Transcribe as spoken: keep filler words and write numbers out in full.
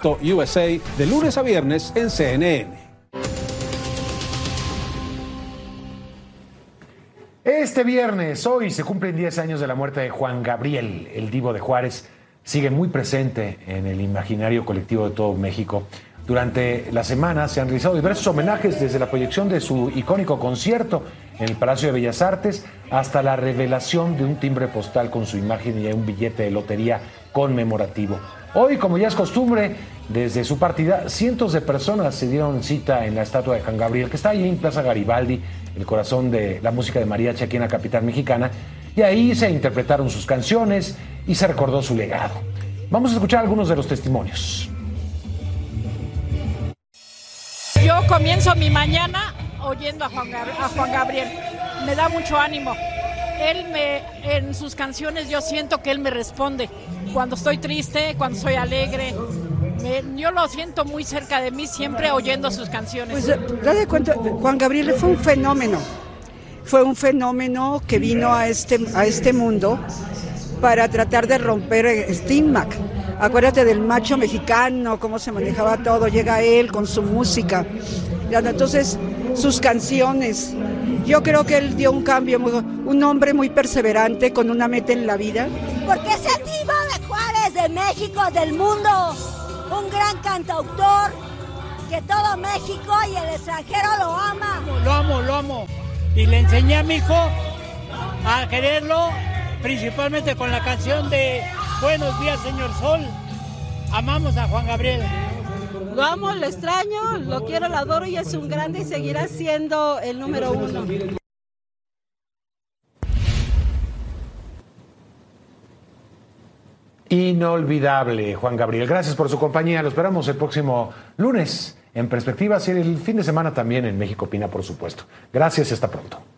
U S A de lunes a viernes en C N N. Este viernes, hoy, se cumplen diez años de la muerte de Juan Gabriel, el Divo de Juárez. Sigue muy presente en el imaginario colectivo de todo México. Durante la semana se han realizado diversos homenajes, desde la proyección de su icónico concierto en el Palacio de Bellas Artes hasta la revelación de un timbre postal con su imagen y un billete de lotería conmemorativo. Hoy, como ya es costumbre, desde su partida, cientos de personas se dieron cita en la estatua de Juan Gabriel, que está ahí en Plaza Garibaldi, el corazón de la música de mariachi aquí en la capital mexicana, y ahí se interpretaron sus canciones y se recordó su legado. Vamos a escuchar algunos de los testimonios. Yo comienzo mi mañana oyendo a Juan, Gab- a Juan Gabriel. Me da mucho ánimo. Él me, en sus canciones yo siento que él me responde. Cuando estoy triste, cuando estoy alegre. Me, yo lo siento muy cerca de mí, siempre oyendo sus canciones. Pues, date cuenta, Juan Gabriel fue un fenómeno. Fue un fenómeno que vino a este, a este mundo para tratar de romper estigma. Acuérdate del macho mexicano, cómo se manejaba todo. Llega él con su música. Entonces, sus canciones. Yo creo que él dio un cambio, un hombre muy perseverante, con una meta en la vida. Porque es el Divo de Juárez, de México, del mundo. Un gran cantautor que todo México y el extranjero lo ama. Lo amo, lo amo. Y le enseñé a mi hijo a quererlo, principalmente con la canción de Buenos días, señor Sol. Amamos a Juan Gabriel. Lo amo, lo extraño, lo quiero, lo adoro y es un grande y seguirá siendo el número uno. Inolvidable, Juan Gabriel. Gracias por su compañía. Lo esperamos el próximo lunes en Perspectivas y el fin de semana también en México Opina, por supuesto. Gracias y hasta pronto.